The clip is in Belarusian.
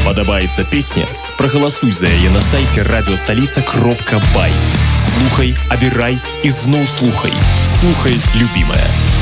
Падабаецца песня? Прагаласуй за яе на сайце радиостолица.бай. Слухай, абірай і зноў слухай. Слухай, любімая.